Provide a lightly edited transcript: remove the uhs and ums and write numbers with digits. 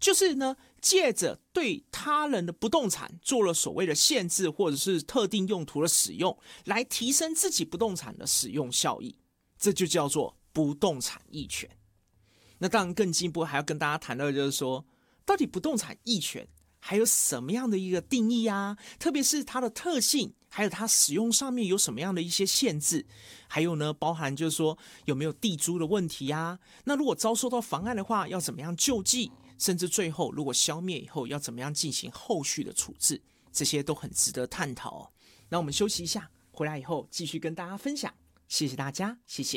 就是呢，借着对他人的不动产做了所谓的限制，或者是特定用途的使用，来提升自己不动产的使用效益，这就叫做不动产役权。那当然更进一步还要跟大家谈到的就是说，到底不动产役权还有什么样的一个定义啊？特别是它的特性，还有它使用上面有什么样的一些限制？还有呢，包含就是说有没有地租的问题啊？那如果遭受到妨碍的话，要怎么样救济？甚至最后如果消灭以后，要怎么样进行后续的处置？这些都很值得探讨哦。那我们休息一下，回来以后继续跟大家分享。谢谢大家，谢谢。